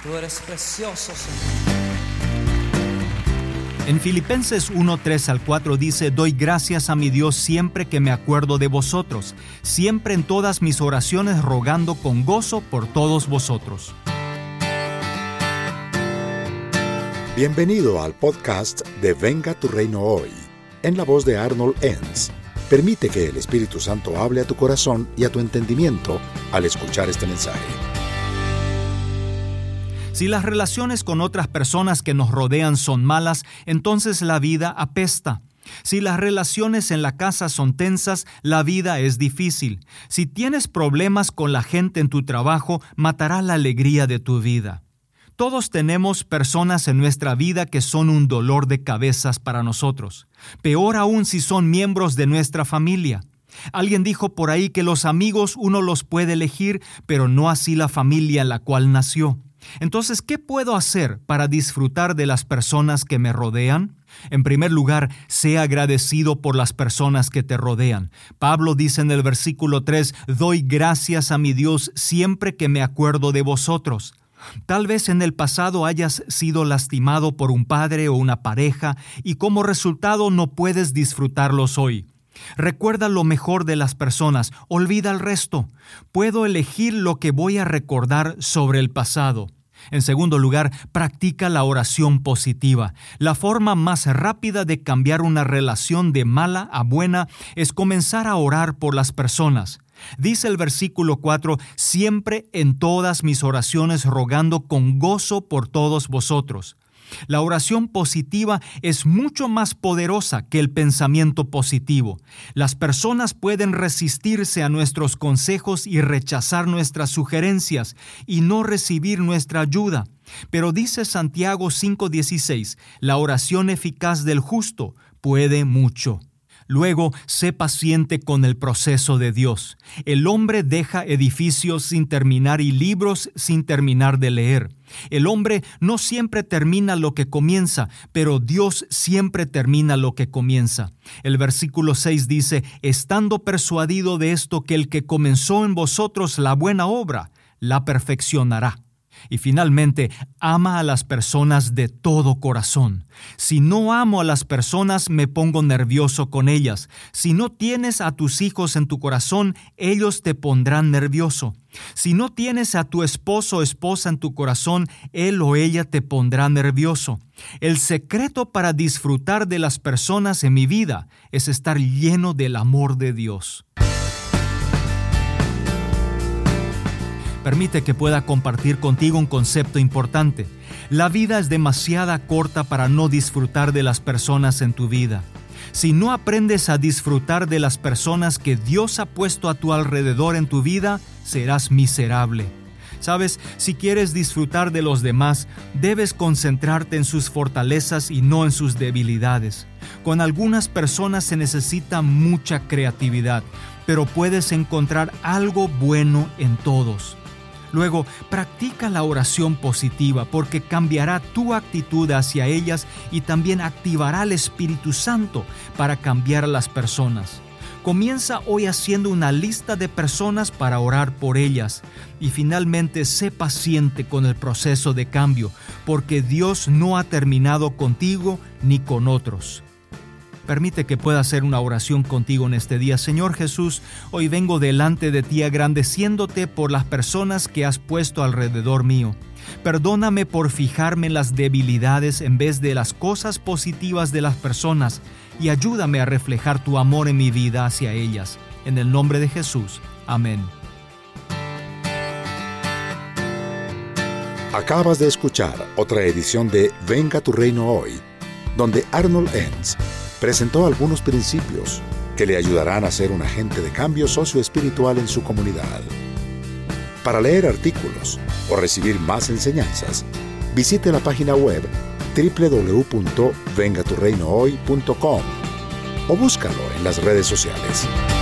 Tú eres precioso, Señor. En Filipenses 1:3-4 dice: doy gracias a mi Dios siempre que me acuerdo de vosotros, siempre en todas mis oraciones rogando con gozo por todos vosotros. Bienvenido al podcast de Venga tu Reino Hoy, en la voz de Arnold Enns. Permite que el Espíritu Santo hable a tu corazón y a tu entendimiento al escuchar este mensaje. Si las relaciones con otras personas que nos rodean son malas, entonces la vida apesta. Si las relaciones en la casa son tensas, la vida es difícil. Si tienes problemas con la gente en tu trabajo, matará la alegría de tu vida. Todos tenemos personas en nuestra vida que son un dolor de cabezas para nosotros. Peor aún si son miembros de nuestra familia. Alguien dijo por ahí que los amigos uno los puede elegir, pero no así la familia en la cual nació. Entonces, ¿qué puedo hacer para disfrutar de las personas que me rodean? En primer lugar, sé agradecido por las personas que te rodean. Pablo dice en el versículo 3, doy gracias a mi Dios siempre que me acuerdo de vosotros. Tal vez en el pasado hayas sido lastimado por un padre o una pareja y como resultado no puedes disfrutarlos hoy. Recuerda lo mejor de las personas, olvida el resto. Puedo elegir lo que voy a recordar sobre el pasado. En segundo lugar, practica la oración positiva. La forma más rápida de cambiar una relación de mala a buena es comenzar a orar por las personas. Dice el versículo 4, siempre en todas mis oraciones rogando con gozo por todos vosotros. La oración positiva es mucho más poderosa que el pensamiento positivo. Las personas pueden resistirse a nuestros consejos y rechazar nuestras sugerencias y no recibir nuestra ayuda. Pero dice Santiago 5:16, la oración eficaz del justo puede mucho. Luego, sé paciente con el proceso de Dios. El hombre deja edificios sin terminar y libros sin terminar de leer. El hombre no siempre termina lo que comienza, pero Dios siempre termina lo que comienza. El versículo 6 dice, estando persuadido de esto que el que comenzó en vosotros la buena obra, la perfeccionará. Y finalmente, ama a las personas de todo corazón. Si no amo a las personas, me pongo nervioso con ellas. Si no tienes a tus hijos en tu corazón, ellos te pondrán nervioso. Si no tienes a tu esposo o esposa en tu corazón, él o ella te pondrá nervioso. El secreto para disfrutar de las personas en mi vida es estar lleno del amor de Dios. Permite que pueda compartir contigo un concepto importante. La vida es demasiado corta para no disfrutar de las personas en tu vida. Si no aprendes a disfrutar de las personas que Dios ha puesto a tu alrededor en tu vida, serás miserable. ¿Sabes? Si quieres disfrutar de los demás, debes concentrarte en sus fortalezas y no en sus debilidades. Con algunas personas se necesita mucha creatividad, pero puedes encontrar algo bueno en todos. Luego, practica la oración positiva porque cambiará tu actitud hacia ellas y también activará el Espíritu Santo para cambiar a las personas. Comienza hoy haciendo una lista de personas para orar por ellas y finalmente sé paciente con el proceso de cambio porque Dios no ha terminado contigo ni con otros. Permite que pueda hacer una oración contigo en este día. Señor Jesús, hoy vengo delante de ti agradeciéndote por las personas que has puesto alrededor mío. Perdóname por fijarme en las debilidades en vez de las cosas positivas de las personas y ayúdame a reflejar tu amor en mi vida hacia ellas. En el nombre de Jesús. Amén. Acabas de escuchar otra edición de Venga tu Reino Hoy, donde Arnold Enns presentó algunos principios que le ayudarán a ser un agente de cambio socioespiritual en su comunidad. Para leer artículos o recibir más enseñanzas, visite la página web www.vengaturreinohoy.com o búscalo en las redes sociales.